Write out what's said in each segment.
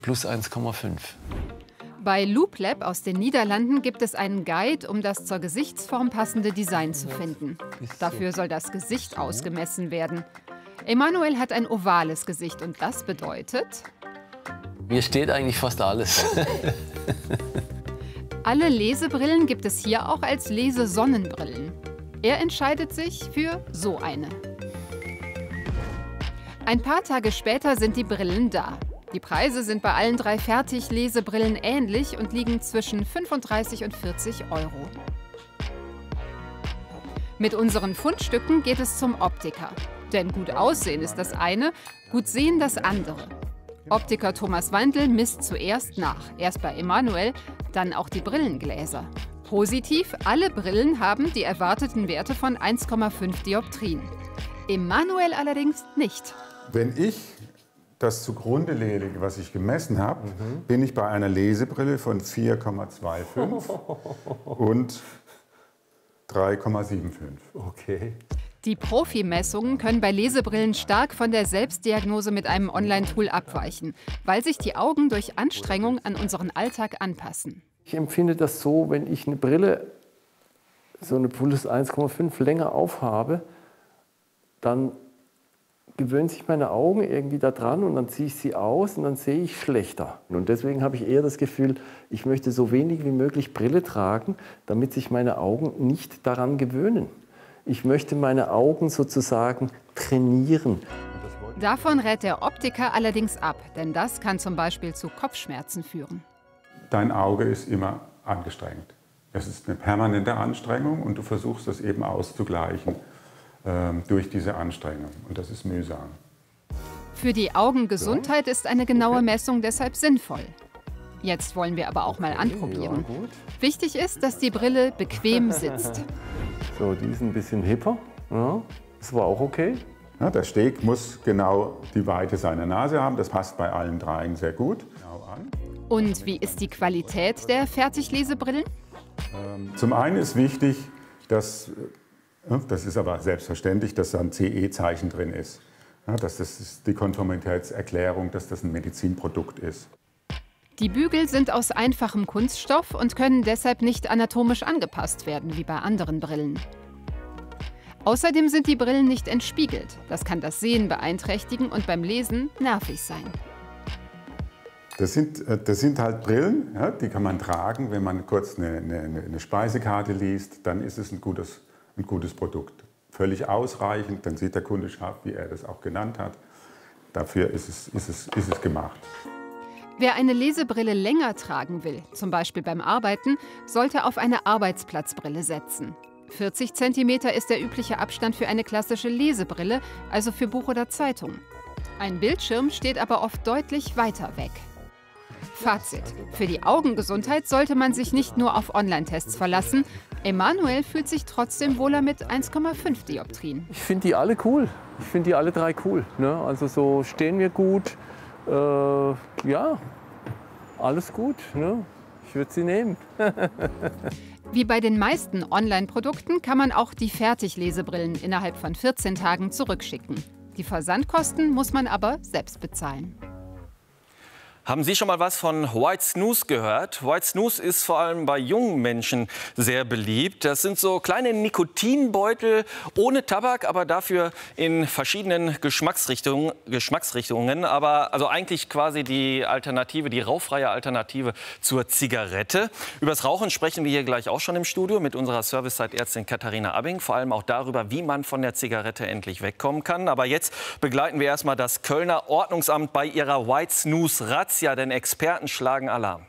Plus 1,5. Bei Looplab aus den Niederlanden gibt es einen Guide, um das zur Gesichtsform passende Design zu finden. Dafür soll das Gesicht ausgemessen werden. Emanuel hat ein ovales Gesicht und das bedeutet... Mir steht eigentlich fast alles. Alle Lesebrillen gibt es hier auch als Lesesonnenbrillen. Er entscheidet sich für so eine. Ein paar Tage später sind die Brillen da. Die Preise sind bei allen 3 Fertiglesebrillen ähnlich und liegen zwischen 35 und 40 Euro. Mit unseren Fundstücken geht es zum Optiker. Denn gut aussehen ist das eine, gut sehen das andere. Optiker Thomas Wandl misst zuerst nach. Erst bei Emanuel, dann auch die Brillengläser. Positiv, alle Brillen haben die erwarteten Werte von 1,5 Dioptrien. Emanuel allerdings nicht. Wenn ich das zugrunde lege, was ich gemessen habe, bin ich bei einer Lesebrille von 4,25 und 3,75. Okay. Die Profimessungen können bei Lesebrillen stark von der Selbstdiagnose mit einem Online-Tool abweichen, weil sich die Augen durch Anstrengung an unseren Alltag anpassen. Ich empfinde das so, wenn ich eine Brille, so eine Plus 1,5 länger aufhabe, dann gewöhnen sich meine Augen irgendwie daran und dann ziehe ich sie aus und dann sehe ich schlechter. Und deswegen habe ich eher das Gefühl, ich möchte so wenig wie möglich Brille tragen, damit sich meine Augen nicht daran gewöhnen. Ich möchte meine Augen sozusagen trainieren. Davon rät der Optiker allerdings ab, denn das kann zum Beispiel zu Kopfschmerzen führen. Dein Auge ist immer angestrengt. Es ist eine permanente Anstrengung und du versuchst das eben auszugleichen durch diese Anstrengung. Und das ist mühsam. Für die Augengesundheit ist eine genaue Messung deshalb sinnvoll. Jetzt wollen wir aber auch mal anprobieren. Wichtig ist, dass die Brille bequem sitzt. So, die ist ein bisschen hipper. Ja, das war auch okay. Ja, der Steg muss genau die Weite seiner Nase haben. Das passt bei allen dreien sehr gut. Genau an. Und wie ist die Qualität der Fertiglesebrillen? Zum einen ist wichtig, dass, das ist aber selbstverständlich, dass da ein CE-Zeichen drin ist. Ja, das ist die Konformitätserklärung, dass das ein Medizinprodukt ist. Die Bügel sind aus einfachem Kunststoff und können deshalb nicht anatomisch angepasst werden, wie bei anderen Brillen. Außerdem sind die Brillen nicht entspiegelt. Das kann das Sehen beeinträchtigen und beim Lesen nervig sein. Das sind halt Brillen, ja, die kann man tragen, wenn man kurz eine Speisekarte liest, dann ist es ein gutes Produkt. Völlig ausreichend, dann sieht der Kunde scharf, wie er das auch genannt hat. Dafür ist es gemacht. Wer eine Lesebrille länger tragen will, zum Beispiel beim Arbeiten, sollte auf eine Arbeitsplatzbrille setzen. 40 cm ist der übliche Abstand für eine klassische Lesebrille, also für Buch oder Zeitung. Ein Bildschirm steht aber oft deutlich weiter weg. Fazit: Für die Augengesundheit sollte man sich nicht nur auf Online-Tests verlassen. Emanuel fühlt sich trotzdem wohler mit 1,5 Dioptrien. Ich finde die alle cool. Ich finde die alle 3 cool. Ne? Also so stehen mir gut. Ja, alles gut. Ne? Ich würde sie nehmen. Wie bei den meisten Online-Produkten kann man auch die Fertiglesebrillen innerhalb von 14 Tagen zurückschicken. Die Versandkosten muss man aber selbst bezahlen. Haben Sie schon mal was von White Snooze gehört? White Snooze ist vor allem bei jungen Menschen sehr beliebt. Das sind so kleine Nikotinbeutel ohne Tabak, aber dafür in verschiedenen Geschmacksrichtungen. Aber also eigentlich quasi die Alternative, die rauchfreie Alternative zur Zigarette. Über das Rauchen sprechen wir hier gleich auch schon im Studio mit unserer Servicezeitärztin Katharina Abing. Vor allem auch darüber, wie man von der Zigarette endlich wegkommen kann. Aber jetzt begleiten wir erstmal das Kölner Ordnungsamt bei ihrer White Snooze Razzia. Denn Experten schlagen Alarm.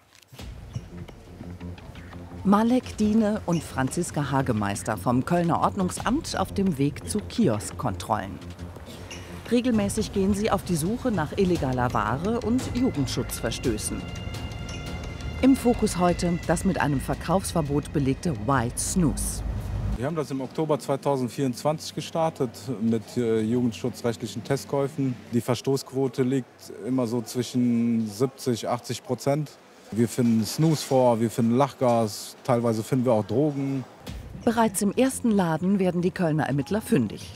Malek Diene und Franziska Hagemeister vom Kölner Ordnungsamt auf dem Weg zu Kioskkontrollen. Regelmäßig gehen sie auf die Suche nach illegaler Ware und Jugendschutzverstößen. Im Fokus heute das mit einem Verkaufsverbot belegte White Snooze. Wir haben das im Oktober 2024 gestartet mit jugendschutzrechtlichen Testkäufen. Die Verstoßquote liegt immer so zwischen 70–80%. Wir finden Snus vor, wir finden Lachgas, teilweise finden wir auch Drogen. Bereits im ersten Laden werden die Kölner Ermittler fündig.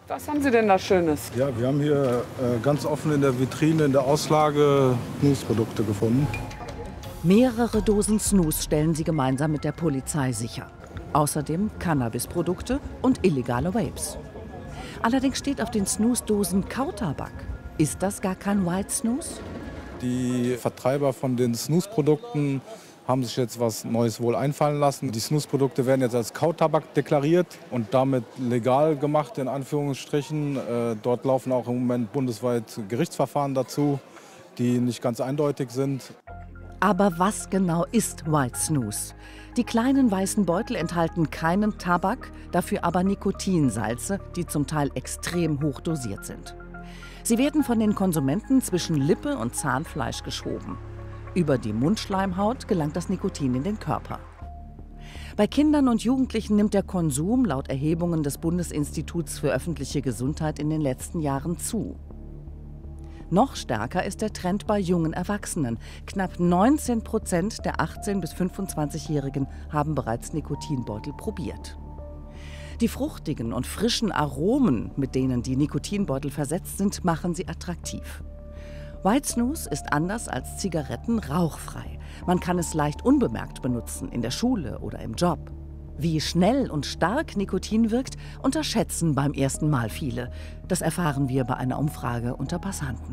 Was haben Sie denn da Schönes? Ja, wir haben hier ganz offen in der Vitrine, in der Auslage Snooze-Produkte gefunden. Mehrere Dosen Snus stellen sie gemeinsam mit der Polizei sicher. Außerdem Cannabisprodukte und illegale Vapes. Allerdings steht auf den Snus-Dosen Kautabak. Ist das gar kein White Snus? Die Vertreiber von den Snus-Produkten haben sich jetzt was Neues wohl einfallen lassen. Die Snus-Produkte werden jetzt als Kautabak deklariert und damit legal gemacht, in Anführungsstrichen. Dort laufen auch im Moment bundesweit Gerichtsverfahren dazu, die nicht ganz eindeutig sind. Aber was genau ist White Snus? Die kleinen weißen Beutel enthalten keinen Tabak, dafür aber Nikotinsalze, die zum Teil extrem hoch dosiert sind. Sie werden von den Konsumenten zwischen Lippe und Zahnfleisch geschoben. Über die Mundschleimhaut gelangt das Nikotin in den Körper. Bei Kindern und Jugendlichen nimmt der Konsum laut Erhebungen des Bundesinstituts für öffentliche Gesundheit in den letzten Jahren zu. Noch stärker ist der Trend bei jungen Erwachsenen. Knapp 19% der 18- bis 25-Jährigen haben bereits Nikotinbeutel probiert. Die fruchtigen und frischen Aromen, mit denen die Nikotinbeutel versetzt sind, machen sie attraktiv. White Snus ist anders als Zigaretten rauchfrei. Man kann es leicht unbemerkt benutzen, in der Schule oder im Job. Wie schnell und stark Nikotin wirkt, unterschätzen beim ersten Mal viele. Das erfahren wir bei einer Umfrage unter Passanten.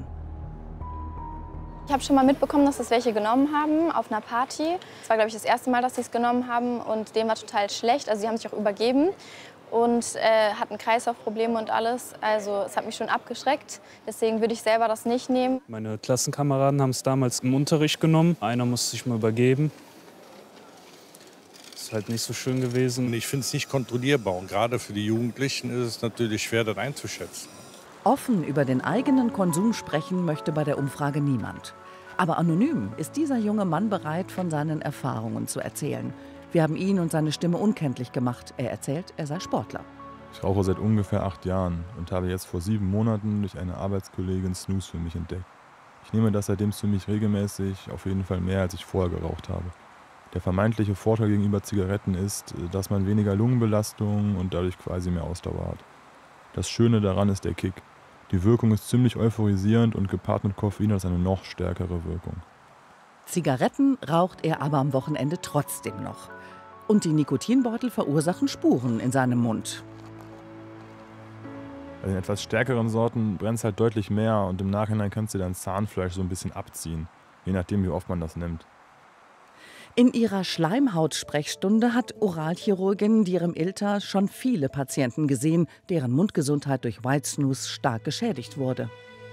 Ich habe schon mal mitbekommen, dass das welche genommen haben auf einer Party. Das war, glaube ich, das erste Mal, dass sie es genommen haben und dem war total schlecht. Also sie haben sich auch übergeben und hatten Kreislaufprobleme und alles. Also es hat mich schon abgeschreckt. Deswegen würde ich selber das nicht nehmen. Meine Klassenkameraden haben es damals im Unterricht genommen. Einer musste sich mal übergeben. Das ist halt nicht so schön gewesen. Ich finde es nicht kontrollierbar. Und gerade für die Jugendlichen ist es natürlich schwer, das einzuschätzen. Offen über den eigenen Konsum sprechen möchte bei der Umfrage niemand. Aber anonym ist dieser junge Mann bereit, von seinen Erfahrungen zu erzählen. Wir haben ihn und seine Stimme unkenntlich gemacht. Er erzählt, er sei Sportler. Ich rauche seit ungefähr 8 Jahren und habe jetzt vor 7 Monaten durch eine Arbeitskollegin Snus für mich entdeckt. Ich nehme das seitdem ziemlich regelmäßig, auf jeden Fall mehr, als ich vorher geraucht habe. Der vermeintliche Vorteil gegenüber Zigaretten ist, dass man weniger Lungenbelastung und dadurch quasi mehr Ausdauer hat. Das Schöne daran ist der Kick. Die Wirkung ist ziemlich euphorisierend und gepaart mit Koffein hat es eine noch stärkere Wirkung. Zigaretten raucht er aber am Wochenende trotzdem noch. Und die Nikotinbeutel verursachen Spuren in seinem Mund. Bei den etwas stärkeren Sorten brennt es halt deutlich mehr und im Nachhinein kannst du dein Zahnfleisch so ein bisschen abziehen, je nachdem wie oft man das nimmt. In ihrer Schleimhautsprechstunde hat Oralchirurgin Direm Ilter schon viele Patienten gesehen, deren Mundgesundheit durch White Snus stark geschädigt wurde.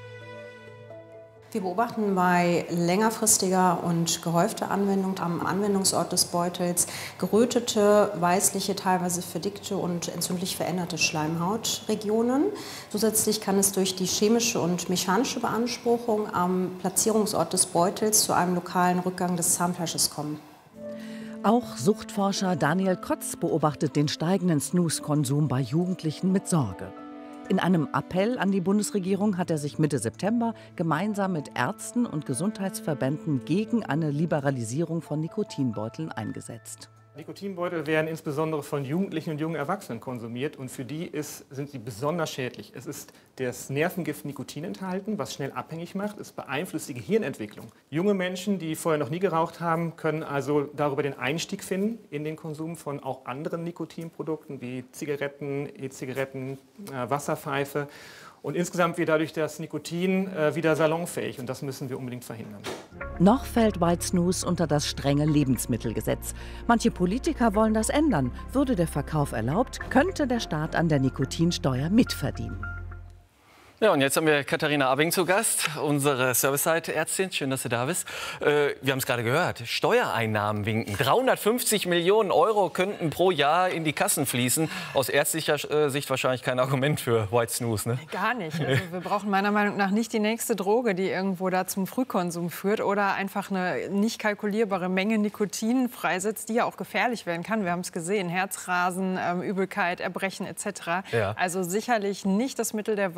Wir beobachten bei längerfristiger und gehäufter Anwendung am Anwendungsort des Beutels gerötete, weißliche, teilweise verdickte und entzündlich veränderte Schleimhautregionen. Zusätzlich kann es durch die chemische und mechanische Beanspruchung am Platzierungsort des Beutels zu einem lokalen Rückgang des Zahnfleisches kommen. Auch Suchtforscher Daniel Kotz beobachtet den steigenden Snus-Konsum bei Jugendlichen mit Sorge. In einem Appell an die Bundesregierung hat er sich Mitte September gemeinsam mit Ärzten und Gesundheitsverbänden gegen eine Liberalisierung von Nikotinbeuteln eingesetzt. Nikotinbeutel werden insbesondere von Jugendlichen und jungen Erwachsenen konsumiert und für die sind sie besonders schädlich. Es ist das Nervengift Nikotin enthalten, was schnell abhängig macht. Es beeinflusst die Gehirnentwicklung. Junge Menschen, die vorher noch nie geraucht haben, können also darüber den Einstieg finden in den Konsum von auch anderen Nikotinprodukten wie Zigaretten, E-Zigaretten, Wasserpfeife. Und insgesamt wird dadurch das Nikotin wieder salonfähig und das müssen wir unbedingt verhindern. Noch fällt White Snus unter das strenge Lebensmittelgesetz. Manche Politiker wollen das ändern. Würde der Verkauf erlaubt, könnte der Staat an der Nikotinsteuer mitverdienen. Ja, und jetzt haben wir Katharina Abing zu Gast, unsere Service-Site-Ärztin. Schön, dass du da bist. Wir haben es gerade gehört, Steuereinnahmen winken. 350 Millionen Euro könnten pro Jahr in die Kassen fließen. Aus ärztlicher Sicht wahrscheinlich kein Argument für White Snus, ne? Gar nicht. Also wir brauchen meiner Meinung nach nicht die nächste Droge, die irgendwo da zum Frühkonsum führt oder einfach eine nicht kalkulierbare Menge Nikotin freisetzt, die ja auch gefährlich werden kann. Wir haben es gesehen, Herzrasen, Übelkeit, Erbrechen etc. Ja. Also sicherlich nicht das Mittel der Wahl und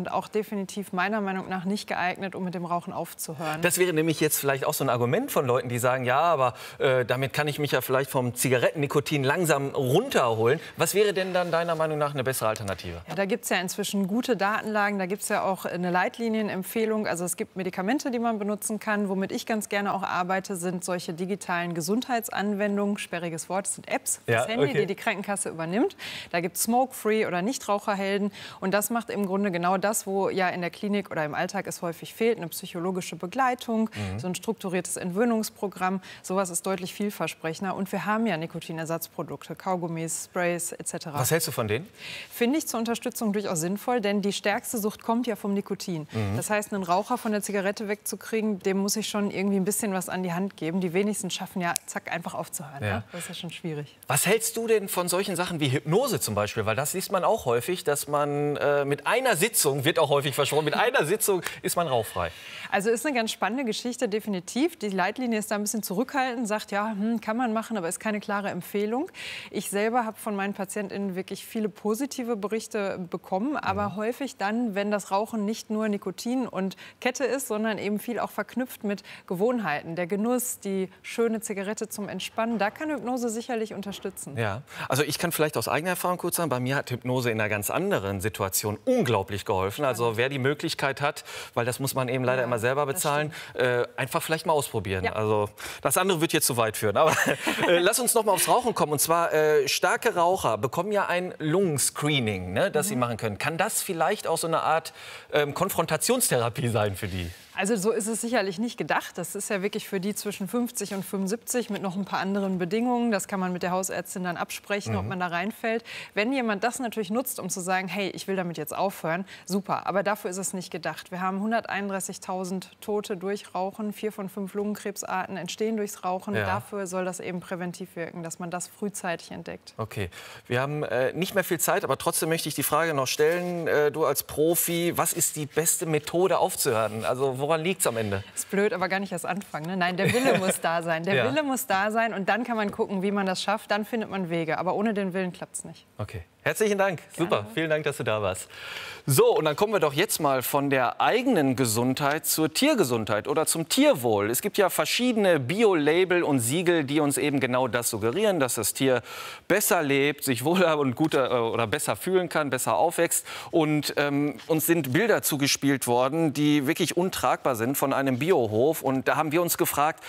und auch definitiv meiner Meinung nach nicht geeignet, um mit dem Rauchen aufzuhören. Das wäre nämlich jetzt vielleicht auch so ein Argument von Leuten, die sagen, ja, aber damit kann ich mich ja vielleicht vom Zigarettennikotin langsam runterholen. Was wäre denn dann deiner Meinung nach eine bessere Alternative? Ja, da gibt es ja inzwischen gute Datenlagen, da gibt es ja auch eine Leitlinienempfehlung. Also es gibt Medikamente, die man benutzen kann. Womit ich ganz gerne auch arbeite, sind solche digitalen Gesundheitsanwendungen, sperriges Wort, das sind Apps fürs Handy, die die Krankenkasse übernimmt. Da gibt es Smoke-Free oder Nichtraucherhelden. Und das macht im Grunde genau das, wo ja in der Klinik oder im Alltag es häufig fehlt, eine psychologische Begleitung, so ein strukturiertes Entwöhnungsprogramm. Sowas ist deutlich vielversprechender. Und wir haben ja Nikotinersatzprodukte, Kaugummis, Sprays etc. Was hältst du von denen? Finde ich zur Unterstützung durchaus sinnvoll, denn die stärkste Sucht kommt ja vom Nikotin. Das heißt, einen Raucher von der Zigarette wegzukriegen, dem muss ich schon irgendwie ein bisschen was an die Hand geben. Die wenigsten schaffen ja, zack, einfach aufzuhören. Ja. Ne? Das ist ja schon schwierig. Was hältst du denn von solchen Sachen wie Hypnose zum Beispiel? Weil das liest man auch häufig, dass man mit einer Sitzung, wird auch häufig versprochen, mit einer Sitzung ist man rauchfrei. Also ist eine ganz spannende Geschichte, definitiv. Die Leitlinie ist da ein bisschen zurückhaltend, sagt, ja, kann man machen, aber ist keine klare Empfehlung. Ich selber habe von meinen PatientInnen wirklich viele positive Berichte bekommen, aber häufig dann, wenn das Rauchen nicht nur Nikotin und Kette ist, sondern eben viel auch verknüpft mit Gewohnheiten. Der Genuss, die schöne Zigarette zum Entspannen, da kann Hypnose sicherlich unterstützen. Ja, also ich kann vielleicht aus eigener Erfahrung kurz sagen, bei mir hat Hypnose in einer ganz anderen Situation unglaublich geholfen. Also wer die Möglichkeit hat, weil das muss man eben leider immer selber bezahlen, einfach vielleicht mal ausprobieren. Ja. Also das andere wird jetzt zu weit führen. Aber lass uns noch mal aufs Rauchen kommen. Und zwar starke Raucher bekommen ja ein Lungenscreening, ne, das sie machen können. Kann das vielleicht auch so eine Art Konfrontationstherapie sein für die? Also so ist es sicherlich nicht gedacht. Das ist ja wirklich für die zwischen 50 und 75 mit noch ein paar anderen Bedingungen. Das kann man mit der Hausärztin dann absprechen, ob man da reinfällt. Wenn jemand das natürlich nutzt, um zu sagen, hey, ich will damit jetzt aufhören, super. Aber dafür ist es nicht gedacht. Wir haben 131.000 Tote durch Rauchen. 4 von 5 Lungenkrebsarten entstehen durchs Rauchen. Ja. Dafür soll das eben präventiv wirken, dass man das frühzeitig entdeckt. Okay, wir haben nicht mehr viel Zeit, aber trotzdem möchte ich die Frage noch stellen. Du als Profi, was ist die beste Methode aufzuhören? Also woran liegt es am Ende? Ist blöd, aber gar nicht erst anfangen. Ne? Nein, der Wille muss da sein. Der Wille muss da sein und dann kann man gucken, wie man das schafft. Dann findet man Wege. Aber ohne den Willen klappt es nicht. Okay. Herzlichen Dank. Super. Vielen Dank, dass du da warst. So, und dann kommen wir doch jetzt mal von der eigenen Gesundheit zur Tiergesundheit oder zum Tierwohl. Es gibt ja verschiedene Bio-Label und Siegel, die uns eben genau das suggerieren, dass das Tier besser lebt, sich wohler und guter oder besser fühlen kann, besser aufwächst. Und uns sind Bilder zugespielt worden, die wirklich untragbar sind von einem Biohof. Und da haben wir uns gefragt,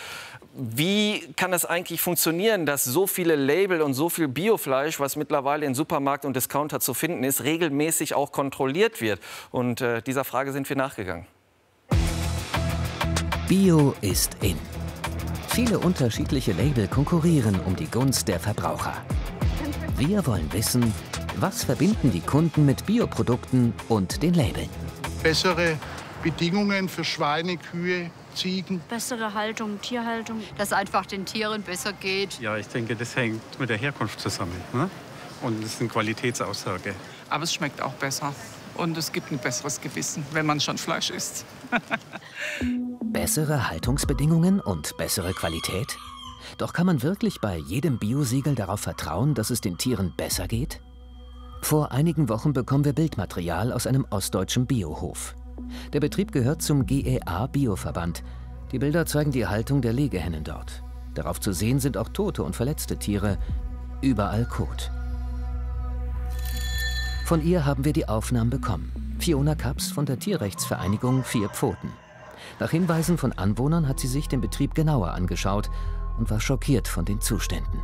wie kann es eigentlich funktionieren, dass so viele Label und so viel Biofleisch, was mittlerweile in Supermarkt und Discounter zu finden ist, regelmäßig auch kontrolliert wird? Und dieser Frage sind wir nachgegangen. Bio ist in. Viele unterschiedliche Label konkurrieren um die Gunst der Verbraucher. Wir wollen wissen, was verbinden die Kunden mit Bioprodukten und den Labeln? Bessere Bedingungen für Schweine, Kühe, Ziegen. Bessere Haltung, Tierhaltung. Dass einfach den Tieren besser geht. Ja, ich denke, das hängt mit der Herkunft zusammen. Ne? Und das ist eine Qualitätsaussage. Aber es schmeckt auch besser. Und es gibt ein besseres Gewissen, wenn man schon Fleisch isst. Bessere Haltungsbedingungen und bessere Qualität? Doch kann man wirklich bei jedem Biosiegel darauf vertrauen, dass es den Tieren besser geht? Vor einigen Wochen bekommen wir Bildmaterial aus einem ostdeutschen Biohof. Der Betrieb gehört zum GEA-Bioverband. Die Bilder zeigen die Haltung der Legehennen dort. Darauf zu sehen sind auch tote und verletzte Tiere, überall Kot. Von ihr haben wir die Aufnahmen bekommen. Fiona Kaps von der Tierrechtsvereinigung Vier Pfoten. Nach Hinweisen von Anwohnern hat sie sich den Betrieb genauer angeschaut und war schockiert von den Zuständen.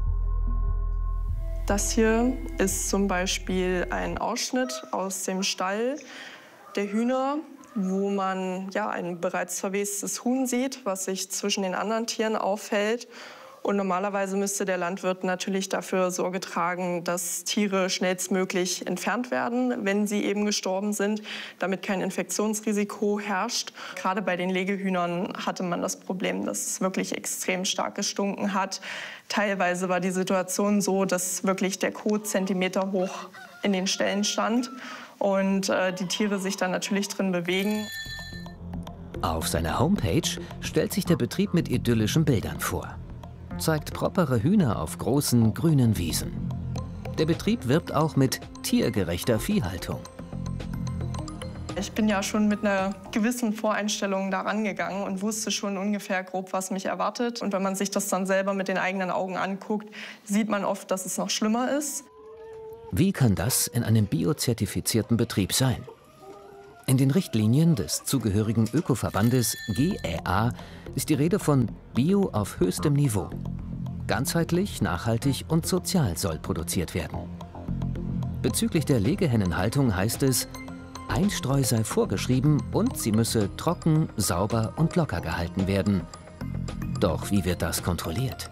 Das hier ist zum Beispiel ein Ausschnitt aus dem Stall der Hühner, wo man ja ein bereits verwestes Huhn sieht, was sich zwischen den anderen Tieren aufhält. Und normalerweise müsste der Landwirt natürlich dafür Sorge tragen, dass Tiere schnellstmöglich entfernt werden, wenn sie eben gestorben sind, damit kein Infektionsrisiko herrscht. Gerade bei den Legehühnern hatte man das Problem, dass es wirklich extrem stark gestunken hat. Teilweise war die Situation so, dass wirklich der Kot Zentimeter hoch in den Ställen stand und die Tiere sich dann natürlich drin bewegen. Auf seiner Homepage stellt sich der Betrieb mit idyllischen Bildern vor. Zeigt propere Hühner auf großen grünen Wiesen. Der Betrieb wirbt auch mit tiergerechter Viehhaltung. Ich bin ja schon mit einer gewissen Voreinstellung daran gegangen und wusste schon ungefähr grob, was mich erwartet. Und wenn man sich das dann selber mit den eigenen Augen anguckt, sieht man oft, dass es noch schlimmer ist. Wie kann das in einem biozertifizierten Betrieb sein? In den Richtlinien des zugehörigen Ökoverbandes GÄA ist die Rede von Bio auf höchstem Niveau. Ganzheitlich, nachhaltig und sozial soll produziert werden. Bezüglich der Legehennenhaltung heißt es, Einstreu sei vorgeschrieben und sie müsse trocken, sauber und locker gehalten werden. Doch wie wird das kontrolliert?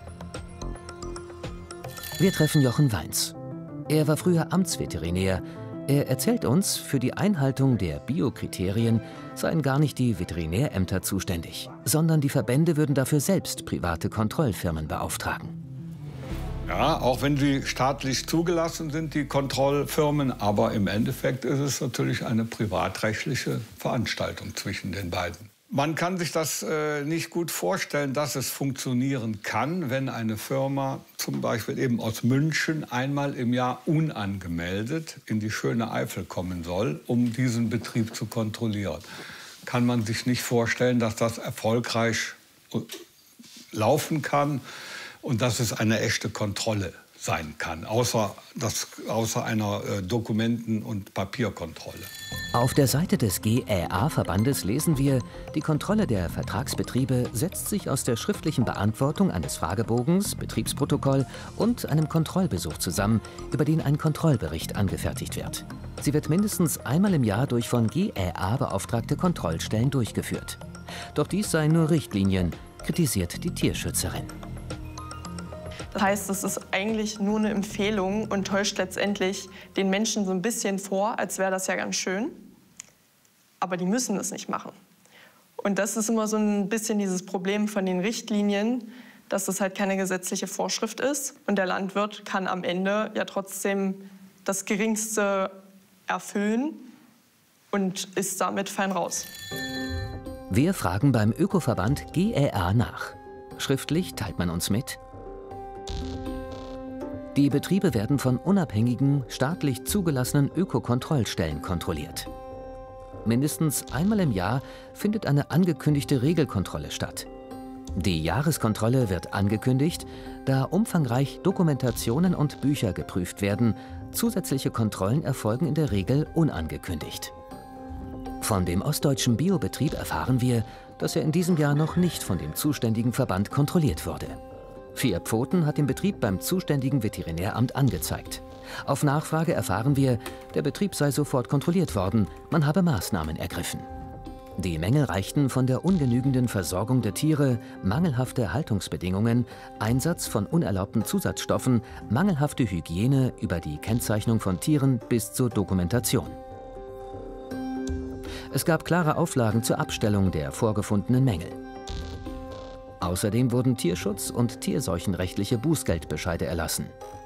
Wir treffen Jochen Weins. Er war früher Amtsveterinär. Er erzählt uns, für die Einhaltung der Biokriterien seien gar nicht die Veterinärämter zuständig, sondern die Verbände würden dafür selbst private Kontrollfirmen beauftragen. Ja, auch wenn sie staatlich zugelassen sind, die Kontrollfirmen, aber im Endeffekt ist es natürlich eine privatrechtliche Veranstaltung zwischen den beiden. Man kann sich das nicht gut vorstellen, dass es funktionieren kann, wenn eine Firma zum Beispiel eben aus München einmal im Jahr unangemeldet in die schöne Eifel kommen soll, um diesen Betrieb zu kontrollieren. Kann man sich nicht vorstellen, dass das erfolgreich laufen kann und dass es eine echte Kontrolle sein kann, außer einer Dokumenten- und Papierkontrolle. Auf der Seite des GÄA-Verbandes lesen wir, die Kontrolle der Vertragsbetriebe setzt sich aus der schriftlichen Beantwortung eines Fragebogens, Betriebsprotokoll und einem Kontrollbesuch zusammen, über den ein Kontrollbericht angefertigt wird. Sie wird mindestens einmal im Jahr durch von GÄA beauftragte Kontrollstellen durchgeführt. Doch dies seien nur Richtlinien, kritisiert die Tierschützerin. Das heißt, es ist eigentlich nur eine Empfehlung und täuscht letztendlich den Menschen so ein bisschen vor, als wäre das ja ganz schön. Aber die müssen das nicht machen. Und das ist immer so ein bisschen dieses Problem von den Richtlinien, dass es halt keine gesetzliche Vorschrift ist. Und der Landwirt kann am Ende ja trotzdem das Geringste erfüllen und ist damit fein raus. Wir fragen beim Ökoverband GÄA nach. Schriftlich teilt man uns mit: Die Betriebe werden von unabhängigen, staatlich zugelassenen Ökokontrollstellen kontrolliert. Mindestens einmal im Jahr findet eine angekündigte Regelkontrolle statt. Die Jahreskontrolle wird angekündigt, da umfangreich Dokumentationen und Bücher geprüft werden. Zusätzliche Kontrollen erfolgen in der Regel unangekündigt. Von dem ostdeutschen Biobetrieb erfahren wir, dass er in diesem Jahr noch nicht von dem zuständigen Verband kontrolliert wurde. Vier Pfoten hat den Betrieb beim zuständigen Veterinäramt angezeigt. Auf Nachfrage erfahren wir, der Betrieb sei sofort kontrolliert worden, man habe Maßnahmen ergriffen. Die Mängel reichten von der ungenügenden Versorgung der Tiere, mangelhafte Haltungsbedingungen, Einsatz von unerlaubten Zusatzstoffen, mangelhafte Hygiene über die Kennzeichnung von Tieren bis zur Dokumentation. Es gab klare Auflagen zur Abstellung der vorgefundenen Mängel. Außerdem wurden Tierschutz- und tierseuchenrechtliche Bußgeldbescheide erlassen.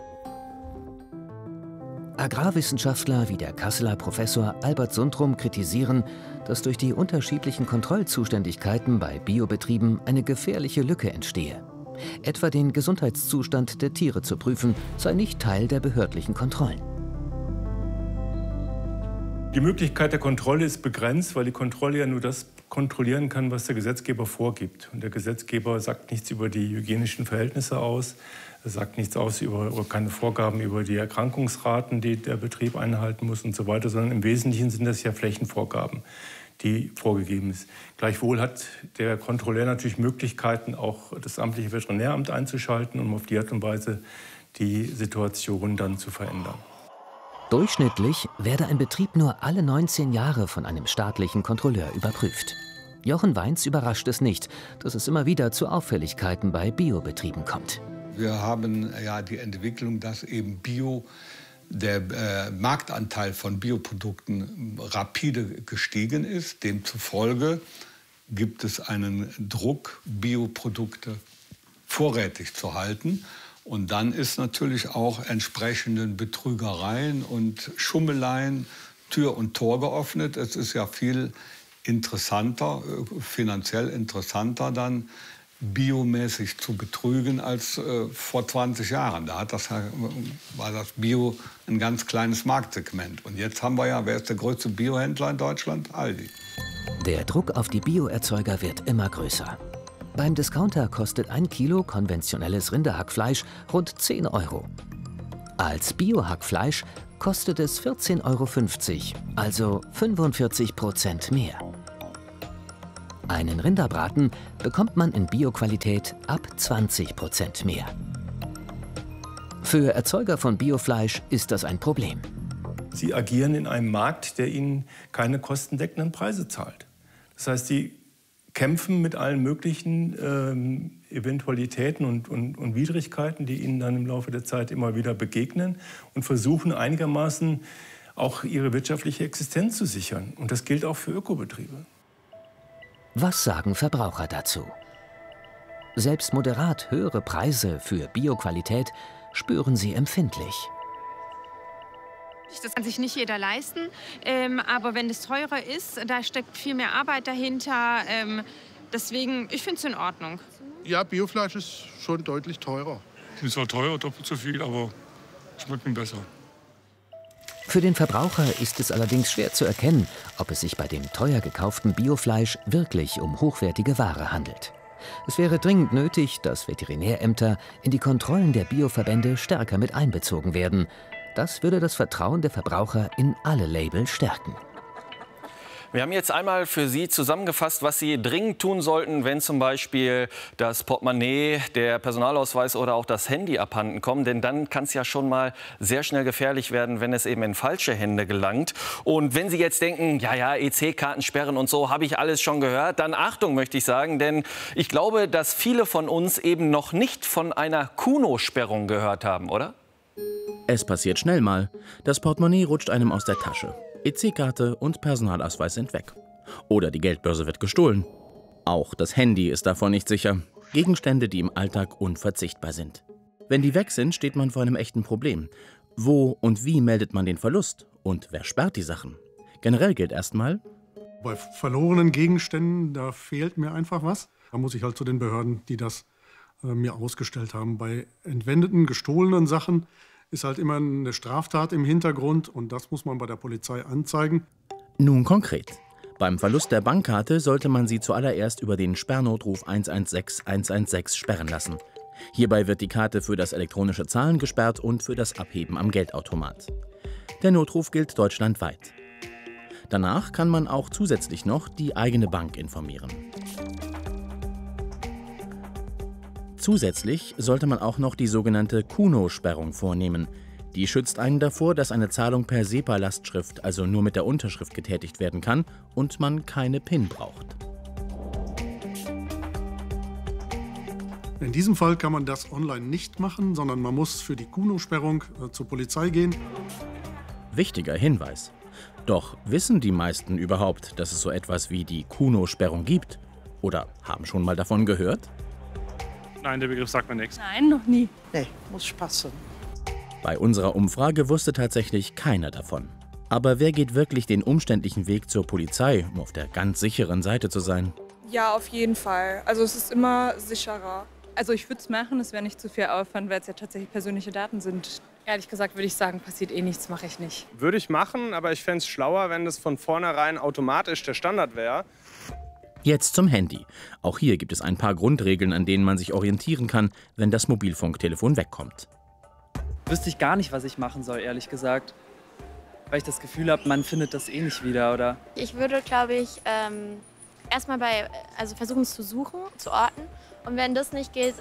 Agrarwissenschaftler wie der Kasseler Professor Albert Sundrum kritisieren, dass durch die unterschiedlichen Kontrollzuständigkeiten bei Biobetrieben eine gefährliche Lücke entstehe. Etwa den Gesundheitszustand der Tiere zu prüfen, sei nicht Teil der behördlichen Kontrollen. Die Möglichkeit der Kontrolle ist begrenzt, weil die Kontrolle ja nur das kontrollieren kann, was der Gesetzgeber vorgibt. Und der Gesetzgeber sagt nichts über die hygienischen Verhältnisse aus, er sagt nichts aus über keine Vorgaben über die Erkrankungsraten, die der Betrieb einhalten muss und so weiter, sondern im Wesentlichen sind das ja Flächenvorgaben, die vorgegeben sind. Gleichwohl hat der Kontrolleur natürlich Möglichkeiten, auch das amtliche Veterinäramt einzuschalten, um auf die Art und Weise die Situation dann zu verändern. Durchschnittlich werde ein Betrieb nur alle 19 Jahre von einem staatlichen Kontrolleur überprüft. Jochen Weins überrascht es nicht, dass es immer wieder zu Auffälligkeiten bei Biobetrieben kommt. Wir haben ja die Entwicklung, dass eben der Marktanteil von Bioprodukten rapide gestiegen ist. Demzufolge gibt es einen Druck, Bioprodukte vorrätig zu halten. Und dann ist natürlich auch entsprechenden Betrügereien und Schummeleien Tür und Tor geöffnet. Es ist ja viel interessanter, finanziell interessanter dann, biomäßig zu betrügen als vor 20 Jahren. Da war das Bio ein ganz kleines Marktsegment. Und jetzt haben wir ja, wer ist der größte Biohändler in Deutschland? Aldi. Der Druck auf die Bioerzeuger wird immer größer. Beim Discounter kostet 1 Kilo konventionelles Rinderhackfleisch rund 10 Euro. Als Biohackfleisch kostet es 14,50 Euro, also 45% mehr. Einen Rinderbraten bekommt man in Bioqualität ab 20% mehr. Für Erzeuger von Biofleisch ist das ein Problem. Sie agieren in einem Markt, der ihnen keine kostendeckenden Preise zahlt. Das heißt, sie kämpfen mit allen möglichen Eventualitäten und Widrigkeiten, die ihnen dann im Laufe der Zeit immer wieder begegnen und versuchen einigermaßen auch ihre wirtschaftliche Existenz zu sichern. Und das gilt auch für Ökobetriebe. Was sagen Verbraucher dazu? Selbst moderat höhere Preise für Bioqualität spüren sie empfindlich. Das kann sich nicht jeder leisten, aber wenn es teurer ist, da steckt viel mehr Arbeit dahinter. Deswegen, ich finde es in Ordnung. Ja, Biofleisch ist schon deutlich teurer. Ist zwar teuer, doppelt so viel, aber schmeckt mir besser. Für den Verbraucher ist es allerdings schwer zu erkennen, ob es sich bei dem teuer gekauften Biofleisch wirklich um hochwertige Ware handelt. Es wäre dringend nötig, dass Veterinärämter in die Kontrollen der Bioverbände stärker mit einbezogen werden. Das würde das Vertrauen der Verbraucher in alle Label stärken. Wir haben jetzt einmal für Sie zusammengefasst, was Sie dringend tun sollten, wenn zum Beispiel das Portemonnaie, der Personalausweis oder auch das Handy abhanden kommen. Denn dann kann es ja schon mal sehr schnell gefährlich werden, wenn es eben in falsche Hände gelangt. Und wenn Sie jetzt denken, ja, EC-Kartensperren und so, habe ich alles schon gehört, dann Achtung, möchte ich sagen. Denn ich glaube, dass viele von uns eben noch nicht von einer Kuno-Sperrung gehört haben, oder? Es passiert schnell mal. Das Portemonnaie rutscht einem aus der Tasche. EC-Karte und Personalausweis sind weg. Oder die Geldbörse wird gestohlen. Auch das Handy ist davon nicht sicher. Gegenstände, die im Alltag unverzichtbar sind. Wenn die weg sind, steht man vor einem echten Problem. Wo und wie meldet man den Verlust? Und wer sperrt die Sachen? Generell gilt erstmal: Bei verlorenen Gegenständen, da fehlt mir einfach was. Da muss ich halt zu den Behörden, die das mir ausgestellt haben. Bei entwendeten, gestohlenen Sachen ist halt immer eine Straftat im Hintergrund und das muss man bei der Polizei anzeigen. Nun konkret. Beim Verlust der Bankkarte sollte man sie zuallererst über den Sperrnotruf 116 116 sperren lassen. Hierbei wird die Karte für das elektronische Zahlen gesperrt und für das Abheben am Geldautomat. Der Notruf gilt deutschlandweit. Danach kann man auch zusätzlich noch die eigene Bank informieren. Zusätzlich sollte man auch noch die sogenannte Kuno-Sperrung vornehmen. Die schützt einen davor, dass eine Zahlung per SEPA-Lastschrift, also nur mit der Unterschrift, getätigt werden kann und man keine PIN braucht. In diesem Fall kann man das online nicht machen, sondern man muss für die Kuno-Sperrung zur Polizei gehen. Wichtiger Hinweis. Doch wissen die meisten überhaupt, dass es so etwas wie die Kuno-Sperrung gibt? Oder haben schon mal davon gehört? Nein, der Begriff sagt mir nichts. Nein, noch nie. Nee, muss passen. Bei unserer Umfrage wusste tatsächlich keiner davon. Aber wer geht wirklich den umständlichen Weg zur Polizei, um auf der ganz sicheren Seite zu sein? Ja, auf jeden Fall. Also es ist immer sicherer. Also ich würde es machen, es wäre nicht zu viel Aufwand, weil es ja tatsächlich persönliche Daten sind. Ehrlich gesagt würde ich sagen, passiert eh nichts, mache ich nicht. Würde ich machen, aber ich fände es schlauer, wenn das von vornherein automatisch der Standard wäre. Jetzt zum Handy. Auch hier gibt es ein paar Grundregeln, an denen man sich orientieren kann, wenn das Mobilfunktelefon wegkommt. Wüsste ich gar nicht, was ich machen soll, ehrlich gesagt. Weil ich das Gefühl habe, man findet das eh nicht wieder, oder? Ich würde, glaube ich, erstmal versuchen es zu suchen, zu orten. Und wenn das nicht geht,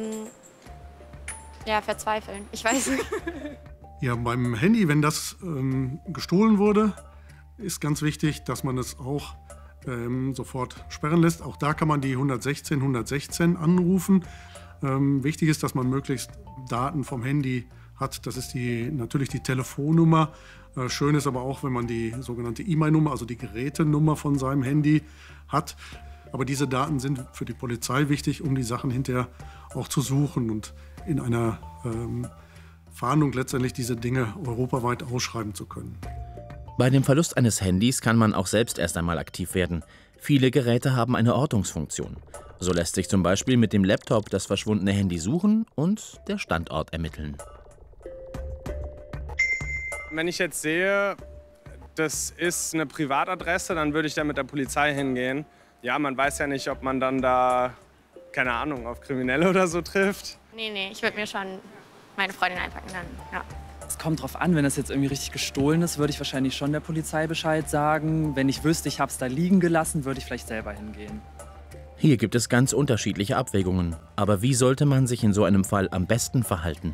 verzweifeln. Ich weiß nicht. Ja, beim Handy, wenn das gestohlen wurde, ist ganz wichtig, dass man es auch sofort sperren lässt. Auch da kann man die 116 anrufen. Wichtig ist, dass man möglichst Daten vom Handy hat. Das ist natürlich die Telefonnummer. Schön ist aber auch, wenn man die sogenannte IMEI-Nummer, also die Gerätenummer von seinem Handy hat. Aber diese Daten sind für die Polizei wichtig, um die Sachen hinterher auch zu suchen und in einer Fahndung letztendlich diese Dinge europaweit ausschreiben zu können. Bei dem Verlust eines Handys kann man auch selbst erst einmal aktiv werden. Viele Geräte haben eine Ortungsfunktion. So lässt sich zum Beispiel mit dem Laptop das verschwundene Handy suchen und der Standort ermitteln. Wenn ich jetzt sehe, das ist eine Privatadresse, dann würde ich da mit der Polizei hingehen. Ja, man weiß ja nicht, ob man dann da, keine Ahnung, auf Kriminelle oder so trifft. Nee, ich würde mir schon meine Freundin einpacken dann, ja. Es kommt drauf an, wenn das jetzt irgendwie richtig gestohlen ist, würde ich wahrscheinlich schon der Polizei Bescheid sagen. Wenn ich wüsste, ich habe es da liegen gelassen, würde ich vielleicht selber hingehen. Hier gibt es ganz unterschiedliche Abwägungen. Aber wie sollte man sich in so einem Fall am besten verhalten?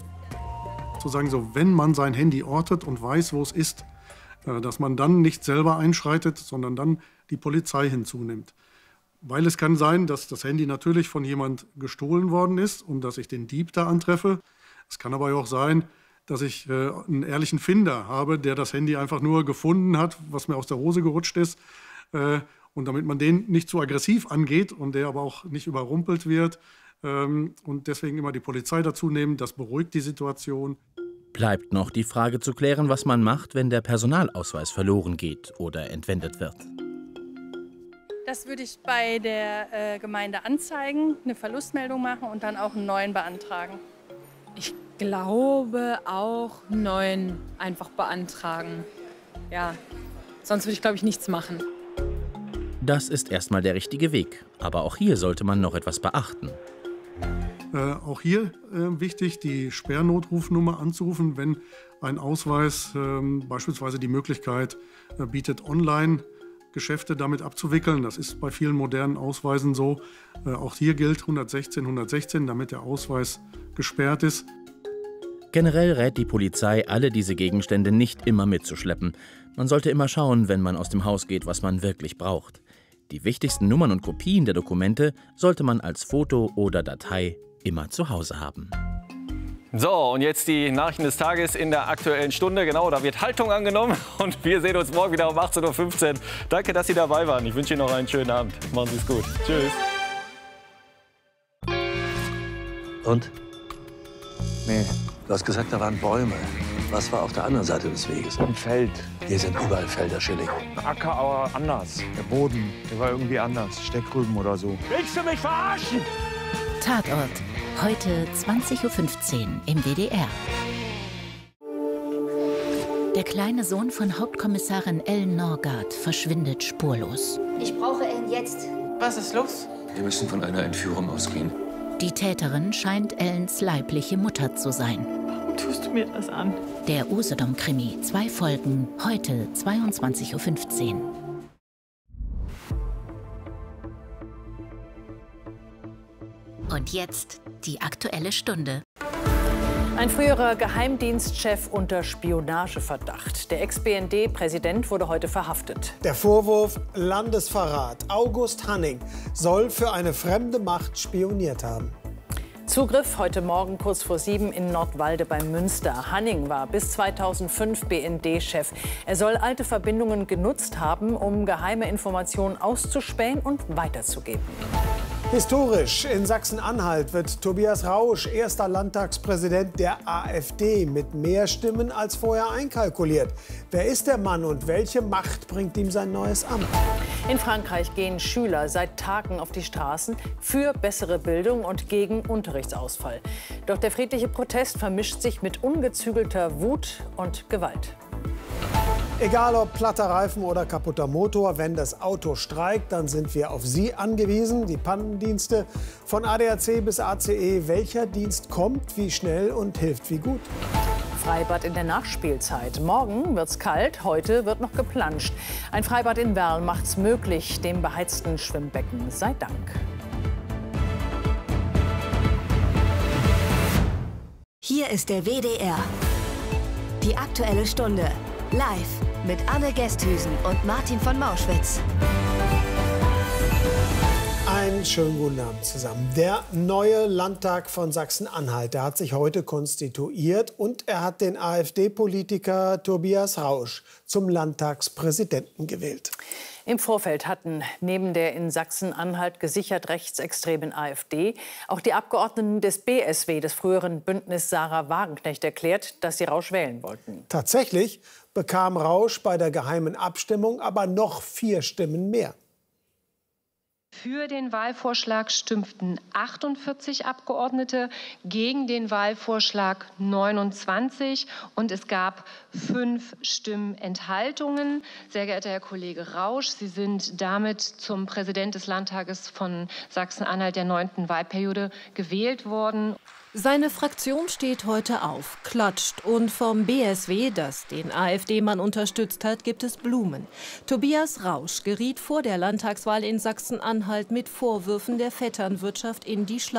Zu sagen, so, wenn man sein Handy ortet und weiß, wo es ist, dass man dann nicht selber einschreitet, sondern dann die Polizei hinzunimmt. Weil es kann sein, dass das Handy natürlich von jemand gestohlen worden ist und dass ich den Dieb da antreffe. Es kann aber auch sein, dass ich einen ehrlichen Finder habe, der das Handy einfach nur gefunden hat, was mir aus der Hose gerutscht ist. Und damit man den nicht zu aggressiv angeht und der aber auch nicht überrumpelt wird und deswegen immer die Polizei dazu nehmen, das beruhigt die Situation. Bleibt noch die Frage zu klären, was man macht, wenn der Personalausweis verloren geht oder entwendet wird. Das würde ich bei der Gemeinde anzeigen, eine Verlustmeldung machen und dann auch einen neuen beantragen. Ich glaube auch einen neuen einfach beantragen. Ja, sonst würde ich, glaube ich, nichts machen. Das ist erstmal der richtige Weg. Aber auch hier sollte man noch etwas beachten. Auch hier wichtig, die Sperrnotrufnummer anzurufen, wenn ein Ausweis beispielsweise die Möglichkeit bietet, Online-Geschäfte damit abzuwickeln. Das ist bei vielen modernen Ausweisen so. Auch hier gilt 116, damit der Ausweis gesperrt ist. Generell rät die Polizei, alle diese Gegenstände nicht immer mitzuschleppen. Man sollte immer schauen, wenn man aus dem Haus geht, was man wirklich braucht. Die wichtigsten Nummern und Kopien der Dokumente sollte man als Foto oder Datei immer zu Hause haben. So, und jetzt die Nachrichten des Tages in der Aktuellen Stunde. Genau, da wird Haltung angenommen und wir sehen uns morgen wieder um 18:15 Uhr. Danke, dass Sie dabei waren. Ich wünsche Ihnen noch einen schönen Abend. Machen Sie es gut. Tschüss. Und? Nee. Du hast gesagt, da waren Bäume. Was war auf der anderen Seite des Weges? Ein Feld. Hier sind überall Felder, Schilling. Acker, aber anders. Der Boden, der war irgendwie anders. Steckrüben oder so. Willst du mich verarschen? Tatort. Heute 20:15 Uhr im WDR. Der kleine Sohn von Hauptkommissarin Ellen Norgard verschwindet spurlos. Ich brauche Ellen jetzt. Was ist los? Wir müssen von einer Entführung ausgehen. Die Täterin scheint Ellens leibliche Mutter zu sein. Warum tust du mir das an? Der Usedom-Krimi, 2 Folgen, heute 22:15 Uhr. Und jetzt die Aktuelle Stunde. Ein früherer Geheimdienstchef unter Spionageverdacht. Der Ex-BND-Präsident wurde heute verhaftet. Der Vorwurf Landesverrat. August Hanning soll für eine fremde Macht spioniert haben. Zugriff heute Morgen kurz vor 7 in Nordwalde bei Münster. Hanning war bis 2005 BND-Chef. Er soll alte Verbindungen genutzt haben, um geheime Informationen auszuspähen und weiterzugeben. Historisch. In Sachsen-Anhalt wird Tobias Rausch erster Landtagspräsident der AfD mit mehr Stimmen als vorher einkalkuliert. Wer ist der Mann und welche Macht bringt ihm sein neues Amt? In Frankreich gehen Schüler seit Tagen auf die Straßen für bessere Bildung und gegen Unterrichtsausfall. Doch der friedliche Protest vermischt sich mit ungezügelter Wut und Gewalt. Egal ob platter Reifen oder kaputter Motor, wenn das Auto streikt, dann sind wir auf Sie angewiesen, die Pannendienste. Von ADAC bis ACE, welcher Dienst kommt, wie schnell und hilft wie gut? Freibad in der Nachspielzeit. Morgen wird's kalt, heute wird noch geplanscht. Ein Freibad in Werl macht's möglich, dem beheizten Schwimmbecken sei Dank. Hier ist der WDR. Die Aktuelle Stunde. Live mit Anne Gesthüsen und Martin von Mauschwitz. Einen schönen guten Abend zusammen. Der neue Landtag von Sachsen-Anhalt, der hat sich heute konstituiert und er hat den AfD-Politiker Tobias Rausch zum Landtagspräsidenten gewählt. Im Vorfeld hatten neben der in Sachsen-Anhalt gesichert rechtsextremen AfD auch die Abgeordneten des BSW, des früheren Bündnis Sarah Wagenknecht, erklärt, dass sie Rausch wählen wollten. Tatsächlich bekam Rausch bei der geheimen Abstimmung aber noch 4 Stimmen mehr. Für den Wahlvorschlag stimmten 48 Abgeordnete, gegen den Wahlvorschlag 29 und es gab 5 Stimmenthaltungen. Sehr geehrter Herr Kollege Rausch, Sie sind damit zum Präsident des Landtages von Sachsen-Anhalt der 9. Wahlperiode gewählt worden. Seine Fraktion steht heute auf, klatscht und vom BSW, das den AfD-Mann unterstützt hat, gibt es Blumen. Tobias Rausch geriet vor der Landtagswahl in Sachsen-Anhalt mit Vorwürfen der Vetternwirtschaft in die Schlagzeilen.